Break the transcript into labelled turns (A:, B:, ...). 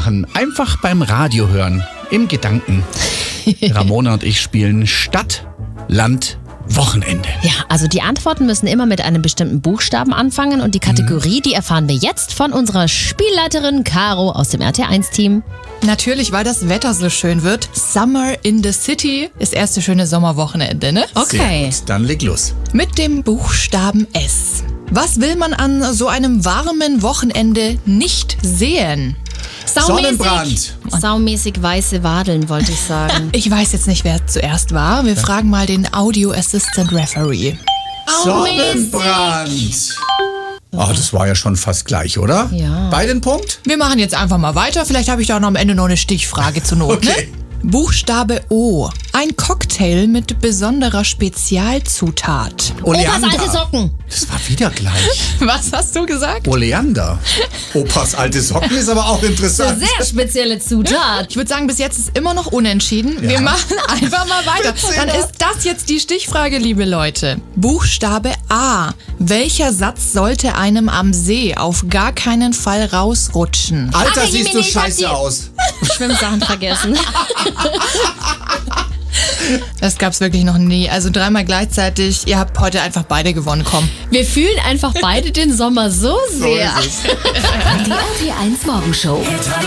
A: machen. Einfach beim Radio hören. Im Gedanken. Ramona und ich spielen Stadt, Land, Wochenende.
B: Ja, also die Antworten müssen immer mit einem bestimmten Buchstaben anfangen und die Kategorie, die erfahren wir jetzt von unserer Spielleiterin Caro aus dem RT1-Team.
C: Natürlich, weil das Wetter so schön wird. Summer in the City ist erste schöne Sommerwochenende, ne?
B: Okay.
A: Sehr gut, dann leg los.
C: Mit dem Buchstaben S. Was will man an so einem warmen Wochenende nicht sehen?
A: Sonnenbrand.
B: Saumäßig weiße Wadeln, wollte ich sagen.
C: Ich weiß jetzt nicht, wer zuerst war. Wir fragen mal den Audio Assistant Referee.
A: Sonnenbrand. Oh, das war ja schon fast gleich, oder?
B: Ja.
A: Beide einen Punkt?
C: Wir machen jetzt einfach mal weiter. Vielleicht habe ich da noch am Ende noch eine Stichfrage zur Not.
A: Okay.
C: Ne? Buchstabe O. Ein Cocktail mit besonderer Spezialzutat.
B: Opas alte Socken.
A: Das war wieder gleich.
C: Was hast du gesagt?
A: Oleander. Opas alte Socken ist aber auch interessant.
B: Sehr spezielle Zutat.
C: Ich würde sagen, bis jetzt ist immer noch unentschieden. Wir machen einfach mal weiter. Dann ist das jetzt die Stichfrage, liebe Leute. Buchstabe A. Welcher Satz sollte einem am See auf gar keinen Fall rausrutschen?
A: Alter,
B: Ach,
A: siehst du
B: ich hab
A: scheiße aus.
B: Schwimmsachen vergessen.
C: Das gab's wirklich noch nie. Also dreimal gleichzeitig. Ihr habt heute einfach beide gewonnen. Komm.
B: Wir fühlen einfach beide den Sommer so sehr.
A: So ist es.
D: Die RT1 Morgenshow.